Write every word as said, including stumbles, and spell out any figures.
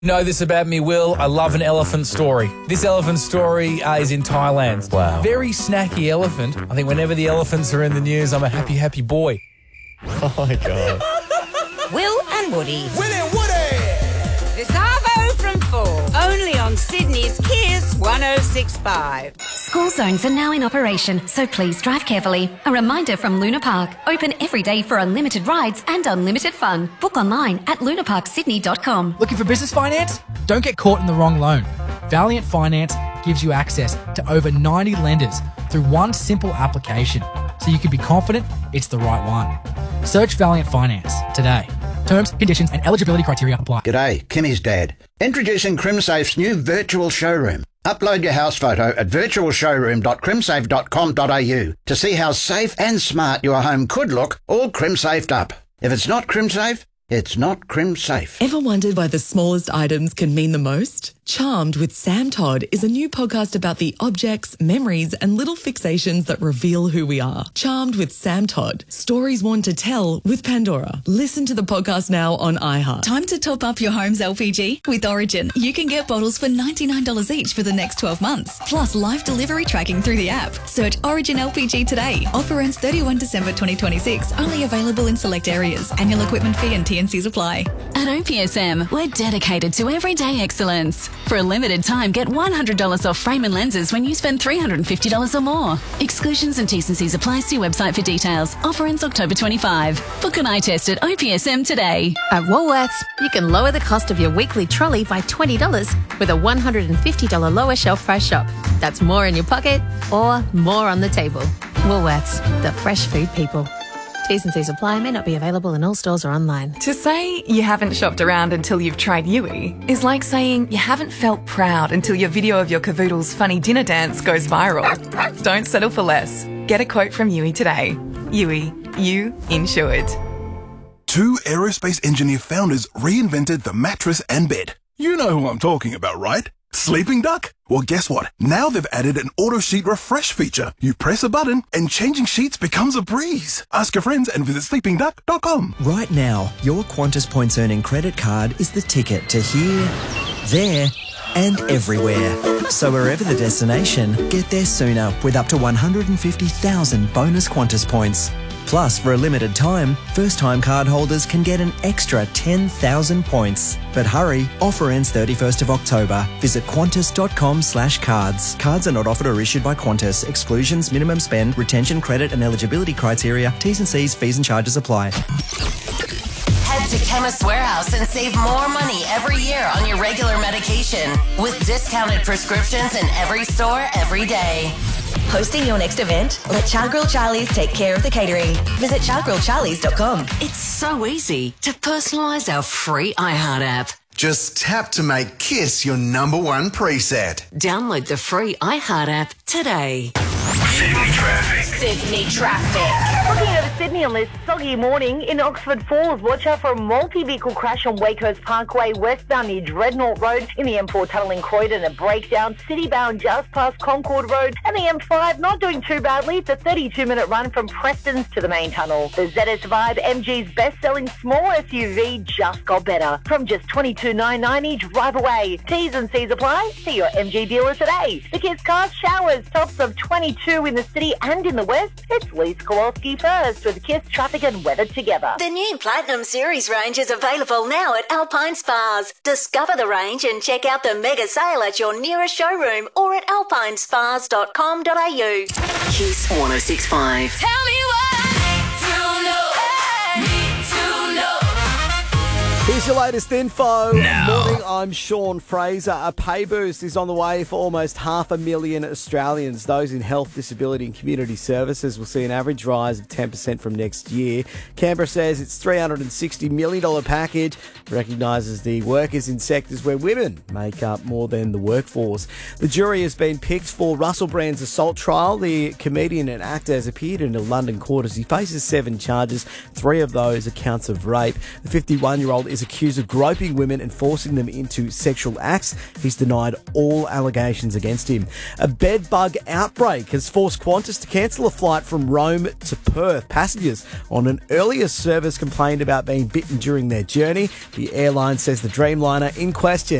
You know this about me, Will. I love an elephant story. This elephant story uh, is in Thailand. Wow. Very snacky elephant. I think whenever the elephants are in the news, I'm a happy, happy boy. Oh, my God. Will and Woody. Will and Woody! The Savo from four. Only on Sydney's Kiss one oh six point five. School zones are now in operation, so please drive carefully. A reminder from Luna Park. Open every day for unlimited rides and unlimited fun. Book online at luna park sydney dot com. Looking for business finance? Don't get caught in the wrong loan. Valiant Finance gives you access to over ninety lenders through one simple application, so you can be confident it's the right one. Search Valiant Finance today. Terms, conditions and eligibility criteria apply. G'day, Kimmy's dad. Introducing CrimSafe's new virtual showroom. Upload your house photo at virtual showroom dot crimsafe dot com dot a u to see how safe and smart your home could look, all CrimSafed up. If it's not CrimSafe, it's not CrimSafe. Ever wondered why the smallest items can mean the most? Charmed with Sam Todd is a new podcast about the objects, memories, and little fixations that reveal who we are. Charmed with Sam Todd. Stories one to tell with Pandora. Listen to the podcast now on iHeart. Time to top up your home's L P G? With Origin, you can get bottles for ninety-nine dollars each for the next twelve months. Plus live delivery tracking through the app. Search Origin L P G today. Offer ends thirty-first of December twenty twenty-six. Only available in select areas. Annual equipment fee and T N Cs apply. At O P S M, we're dedicated to everyday excellence. For a limited time, get one hundred dollars off frame and lenses when you spend three hundred fifty dollars or more. Exclusions and T's and C's apply. See website for details. Offer ends October twenty-fifth. Book an eye test at O P S M today. At Woolworths, you can lower the cost of your weekly trolley by twenty dollars with a one hundred fifty dollars lower shelf price shop. That's more in your pocket or more on the table. Woolworths, the fresh food people. T's and C's apply, may not be available in all stores or online. To say you haven't shopped around until you've tried Yui is like saying you haven't felt proud until your video of your cavoodle's funny dinner dance goes viral. Don't settle for less. Get a quote from Yui today. Yui, you insured. Two aerospace engineer founders reinvented the mattress and bed. You know who I'm talking about, right? Sleeping Duck? Well, guess what? Now they've added an auto sheet refresh feature. You press a button and changing sheets becomes a breeze. Ask your friends and visit sleeping duck dot com. Right now, your Qantas Points Earning credit card is the ticket to here, there, and everywhere. So wherever the destination, get there sooner with up to one hundred fifty thousand bonus Qantas points. Plus, for a limited time, first-time card holders can get an extra ten thousand points. But hurry, offer ends thirty-first of October. Visit qantas dot com slash cards. Cards are not offered or issued by Qantas. Exclusions, minimum spend, retention, credit and eligibility criteria, T's and C's, fees and charges apply. Head to Chemist Warehouse and save more money every year on your regular medication with discounted prescriptions in every store every day. Hosting your next event? Let Chargrill Charlie's take care of the catering. Visit chargrill charlies dot com. It's so easy to personalise our free iHeart app. Just tap to make Kiss your number one preset. Download the free iHeart app today. Sydney traffic. Sydney traffic. Looking over Sydney on this soggy morning in Oxford Falls, watch out for a multi-vehicle crash on Wakehurst Parkway westbound near Dreadnought Road, in the M four tunnel in Croydon, a breakdown city-bound just past Concord Road, and the M five not doing too badly. It's a thirty-two minute run from Preston's to the main tunnel. The Z S Vibe, M G's best-selling small S U V, just got better. From just twenty-two nine ninety, drive away. T's and C's apply. See your M G dealer today. The Kids Cars Showers, tops of twenty-two in the city and in the west. It's Lisa Kowalski first with Kiss traffic and weather together. The new Platinum Series range is available now at Alpine Spas. Discover the range and check out the mega sale at your nearest showroom or at alpine spas dot com dot a u. Kiss one oh six point five. Tell me what to know. Need to know. Here's your latest info. Now. Morning, I'm Sean Fraser. A pay boost is on the way for almost half a million Australians. Those in health, disability and community services will see an average rise of ten percent from next year. Canberra says its three hundred sixty million dollars package recognises the workers in sectors where women make up more than the workforce. The jury has been picked for Russell Brand's assault trial. The comedian and actor has appeared in a London court as he faces seven charges. Three of those are counts of rape. The fifty-one-year-old is accused of groping women and forcing them into sexual acts. He's denied all allegations against him. A bed bug outbreak has forced Qantas to cancel a flight from Rome to Perth. Passengers on an earlier service complained about being bitten during their journey. The airline says the Dreamliner in question